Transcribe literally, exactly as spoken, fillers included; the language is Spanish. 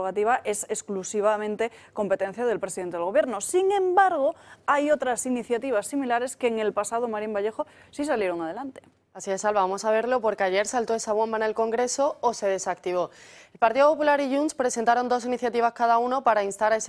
prerrogativa es exclusivamente competencia del presidente del Gobierno. Sin embargo, hay otras iniciativas similares que en el pasado, Marín Vallejo, sí salieron adelante. Así es, Alba, vamos a verlo porque ayer saltó esa bomba en el Congreso o se desactivó. El Partido Popular y Junts presentaron dos iniciativas cada uno para instar a ese